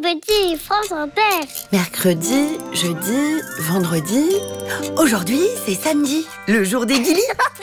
Petit, France Inter. Mercredi, jeudi, vendredi... Aujourd'hui, c'est samedi, le jour des Gilly.